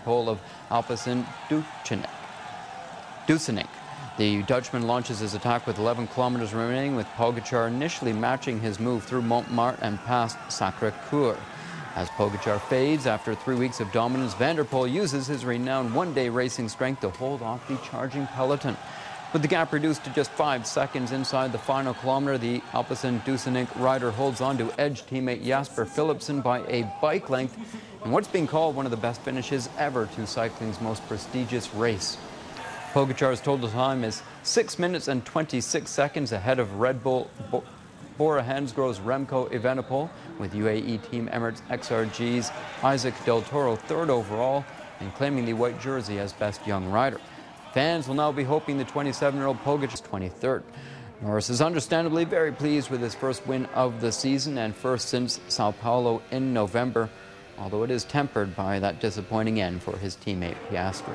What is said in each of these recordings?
pole of Alpecin Ducenich. The Dutchman launches his attack with 11 kilometers remaining, with Pogacar initially matching his move through Montmartre and past Sacré-Cœur. As Pogacar fades after 3 weeks of dominance, Van der Poel uses his renowned one-day racing strength to hold off the charging peloton. With the gap reduced to just 5 seconds inside the final kilometer, the Alpecin Ducenich rider holds on to edge teammate Jasper Philipsen by a bike length in what's being called one of the best finishes ever to cycling's most prestigious race. Pogacar's total time is 6 minutes and 26 seconds ahead of Red Bull Bora Hansgrohe's Remco Evenepoel, with UAE Team Emirates XRG's Isaac Del Toro third overall and claiming the white jersey as best young rider. Fans will now be hoping the 27-year-old Pogacar is 23rd. Norris is understandably very pleased with his first win of the season and first since Sao Paulo in November, although it is tempered by that disappointing end for his teammate Piastri.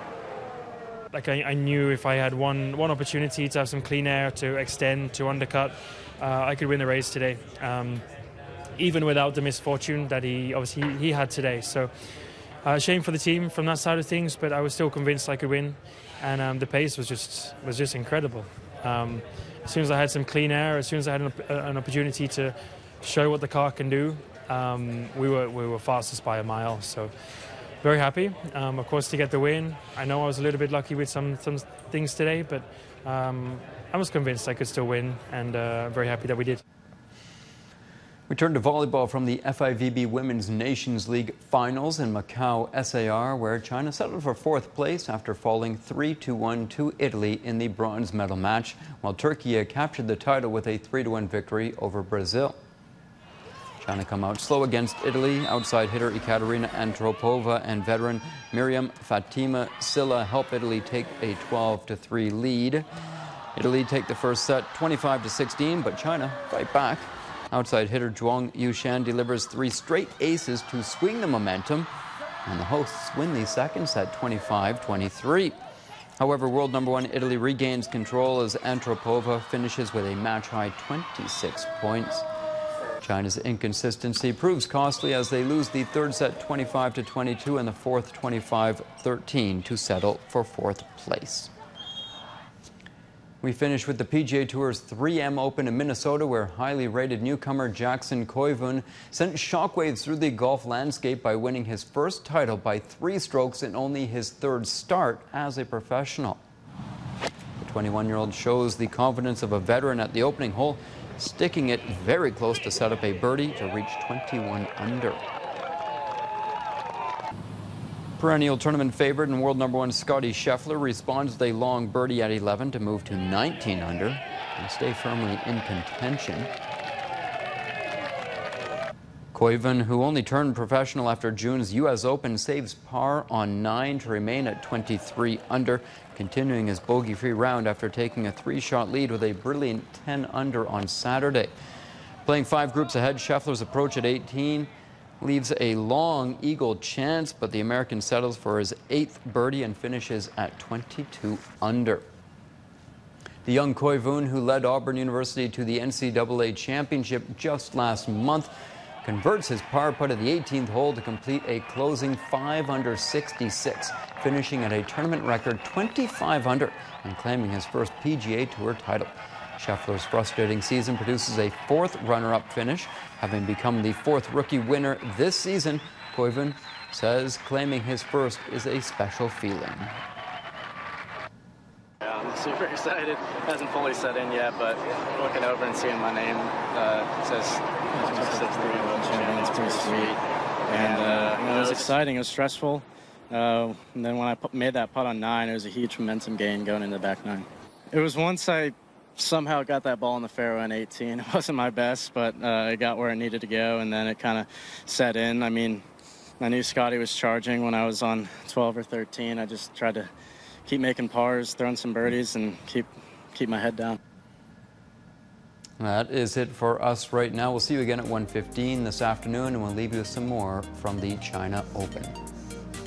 I knew if I had one opportunity to have some clean air, to extend, to undercut, I could win the race today, even without the misfortune that he had today. So shame for the team from that side of things, but I was still convinced I could win, and the pace was just incredible. As soon as I had some clean air, as soon as I had an opportunity to show what the car can do, we were fastest by a mile. So. Very happy, of course, to get the win. I know I was a little bit lucky with some things today, but I was convinced I could still win, and very happy that we did. We turn to volleyball from the FIVB Women's Nations League Finals in Macau SAR, where China settled for 4th place after falling 3-1 to Italy in the bronze medal match, while Turkey captured the title with a 3-1 victory over Brazil. China come out slow against Italy. Outside hitter Ekaterina Antropova and veteran Miriam Fatima Silla help Italy take a 12-3 lead. Italy take the first set 25-16, but China fight back. Outside hitter Zhuang Yushan delivers 3 straight aces to swing the momentum, and the hosts win the second set 25-23. However, world number 1 Italy regains control as Antropova finishes with a match-high 26 points. China's inconsistency proves costly as they lose the third set 25-22 and the fourth 25-13 to settle for 4th place. We finish with the PGA Tour's 3M Open in Minnesota, where highly rated newcomer Jackson Koivun sent shockwaves through the golf landscape by winning his first title by 3 strokes in only his 3rd start as a professional. The 21-year-old shows the confidence of a veteran at the opening hole, sticking it very close to set up a birdie to reach 21 under. Perennial tournament favorite and world number 1 Scottie Scheffler responds with a long birdie at 11 to move to 19 under and stay firmly in contention. Koivun, who only turned professional after June's U.S. Open, saves par on 9 to remain at 23 under, continuing his bogey-free round after taking a 3-shot lead with a brilliant 10 under on Saturday. Playing 5 groups ahead, Scheffler's approach at 18 leaves a long eagle chance, but the American settles for his 8th birdie and finishes at 22 under. The young Koivun, who led Auburn University to the NCAA championship just last month, converts his par putt at the 18th hole to complete a closing 5 under 66, finishing at a tournament record 25 under and claiming his first PGA Tour title. Scheffler's frustrating season produces a 4th runner-up finish, having become the 4th rookie winner this season. Koivun says claiming his first is a special feeling. I'm super excited. It hasn't fully set in yet, but looking over and seeing my name says 63 world champion. It's pretty sweet. And it was exciting. It was stressful. And then when I made that putt on 9, it was a huge momentum gain going into the back 9. It was once I somehow got that ball in the fairway on 18. It wasn't my best, but it got where it needed to go, and then it kind of set in. I mean, I knew Scotty was charging when I was on 12 or 13. I just tried to keep making pars, throwing some birdies, and keep my head down. That is it for us right now. We'll see you again at 1:15 this afternoon, and we'll leave you with some more from the China Open.